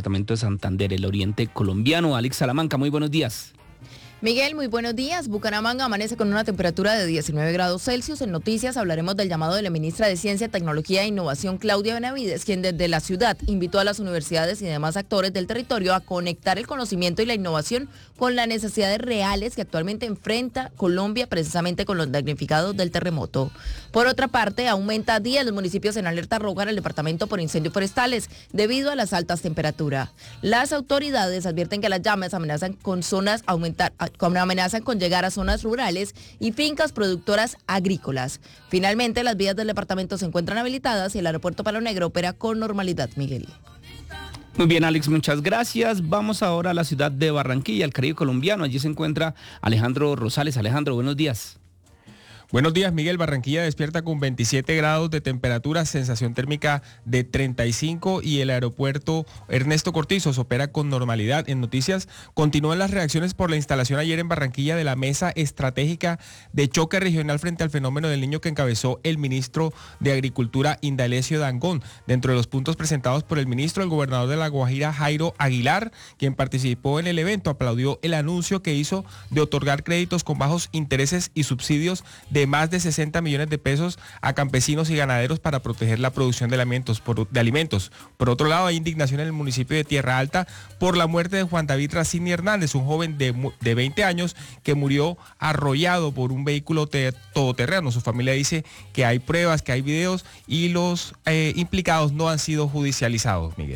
departamento de Santander, el oriente colombiano. Alex Salamanca, muy buenos días. Miguel, muy buenos días. Bucaramanga amanece con una temperatura de 19 grados Celsius. En noticias hablaremos del llamado de la ministra de Ciencia, Tecnología e Innovación, Claudia Benavides, quien desde la ciudad invitó a las universidades y demás actores del territorio a conectar el conocimiento y la innovación con las necesidades reales que actualmente enfrenta Colombia, precisamente con los damnificados del terremoto. Por otra parte, aumenta a 10 los municipios en alerta roja en el departamento por incendios forestales debido a las altas temperaturas. Las autoridades advierten que las llamas amenazan con llegar a zonas rurales y fincas productoras agrícolas. Finalmente, las vías del departamento se encuentran habilitadas y el aeropuerto Palo Negro opera con normalidad, Miguel. Muy bien, Alex, muchas gracias. Vamos ahora a la ciudad de Barranquilla, al Caribe colombiano. Allí se encuentra Alejandro Rosales. Alejandro, buenos días. Buenos días, Miguel. Barranquilla despierta con 27 grados de temperatura, sensación térmica de 35 y el aeropuerto Ernesto Cortizos opera con normalidad. En noticias, continúan las reacciones por la instalación ayer en Barranquilla de la Mesa Estratégica de Choque Regional frente al fenómeno del Niño que encabezó el ministro de Agricultura, Indalecio Dangond. Dentro de los puntos presentados por el ministro, el gobernador de La Guajira, Jairo Aguilar, quien participó en el evento, aplaudió el anuncio que hizo de otorgar créditos con bajos intereses y subsidios de más de 60 millones de pesos a campesinos y ganaderos para proteger la producción de alimentos. Por otro lado, hay indignación en el municipio de Tierra Alta por la muerte de Juan David Racini Hernández, un joven de 20 años que murió arrollado por un vehículo todoterreno. Su familia dice que hay pruebas, que hay videos y los implicados no han sido judicializados, Miguel.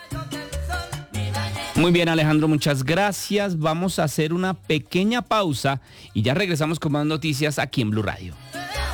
Muy bien, Alejandro, muchas gracias. Vamos a hacer una pequeña pausa y ya regresamos con más noticias aquí en Blue Radio.